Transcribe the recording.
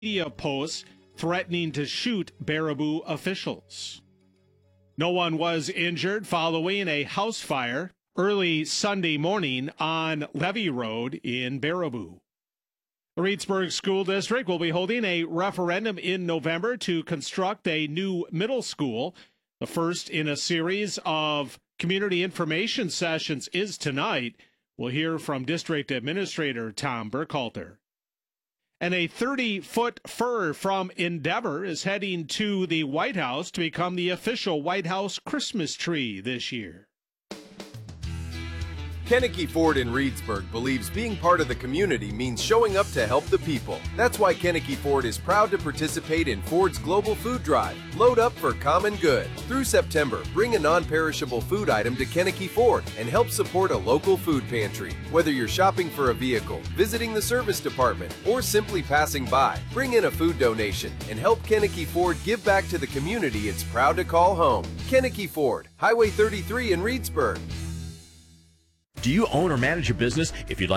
media posts threatening to shoot Baraboo officials. No one was injured following a house fire early Sunday morning on Levy Road in Baraboo. The Reedsburg School District will be holding a referendum in November to construct a new middle school. The first in a series of community information sessions is tonight. We'll hear from District Administrator Tom Burkhalter. And a 30-foot fir from Endeavor is heading to the White House to become the official White House Christmas tree this year. Kennecke Ford in Reedsburg believes being part of the community means showing up to help the people. That's why Kennecke Ford is proud to participate in Ford's Global Food Drive. Load up for common good. Through September, bring a non-perishable food item to Kennecke Ford and help support a local food pantry. Whether you're shopping for a vehicle, visiting the service department, or simply passing by, bring in a food donation and help Kennecke Ford give back to the community it's proud to call home. Kennecke Ford, Highway 33 in Reedsburg. Do you own or manage a business? If you'd like